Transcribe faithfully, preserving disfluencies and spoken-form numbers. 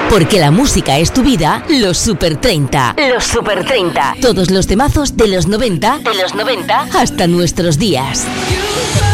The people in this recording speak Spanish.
Porque la música es tu vida, los Super treinta. Los Super treinta. Todos los temazos de los noventa, de los noventa hasta nuestros días.